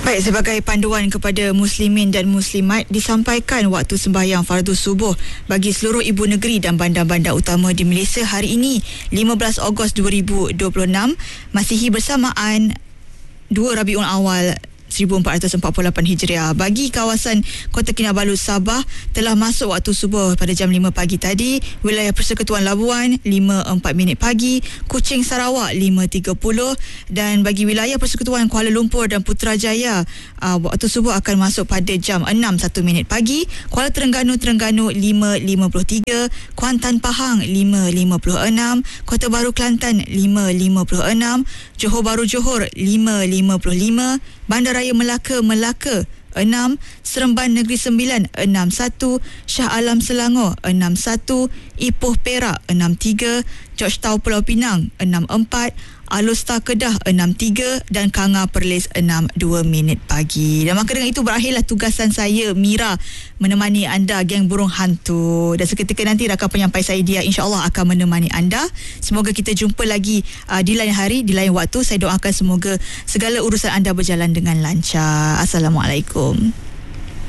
Baik, sebagai panduan kepada muslimin dan muslimat, disampaikan waktu sembahyang fardu subuh bagi seluruh ibu negeri dan bandar-bandar utama di Malaysia hari ini 15 Ogos 2026 Masihi bersamaan 2 Rabiul Awal 1448 Hijriah. Bagi kawasan Kota Kinabalu, Sabah, telah masuk waktu subuh pada jam 5 pagi tadi. Wilayah Persekutuan Labuan 5.4 pagi, Kuching Sarawak 5.30, dan bagi wilayah Persekutuan Kuala Lumpur dan Putrajaya waktu subuh akan masuk pada jam 6.1 pagi. Kuala Terengganu 5.53, Kuantan Pahang 5.56, Kota Baru Kelantan 5.56, Johor Bahru Johor 5.55, Bandaraya Melaka 6, Seremban Negeri Sembilan 61, Shah Alam Selangor 61, Ipoh Perak 63, Georgetown Pulau Pinang 64, Alor Kedah 63 dan Kanga Perlis 6.2 pagi. Dan maka dengan itu berakhirlah tugasan saya, Mira, menemani anda geng burung hantu. Dan seketika nanti rakan penyampai saya Dia insya-Allah akan menemani anda. Semoga kita jumpa lagi di lain hari, di lain waktu. Saya doakan semoga segala urusan anda berjalan dengan lancar. Assalamualaikum.